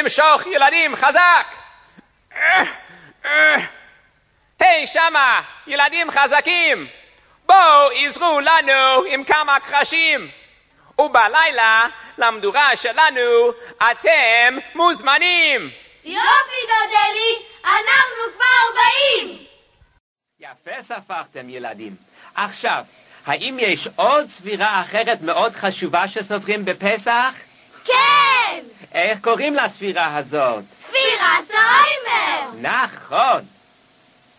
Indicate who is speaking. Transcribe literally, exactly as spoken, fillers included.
Speaker 1: למשוך ילדים חזק. היי שמה, ילדים חזקים, בואו עזרו לנו עם כמה קרשים. ובלילה למדורה שלנו אתם מוזמנים.
Speaker 2: יופי דודלי, אנחנו כבר באים.
Speaker 3: יפה ספרתם ילדים. עכשיו, האם יש עוד ספירה אחרת מאוד חשובה שסופרים בפסח?
Speaker 2: כן!
Speaker 3: איך קוראים לספירה הזאת?
Speaker 2: ספירת העומר!
Speaker 3: נכון.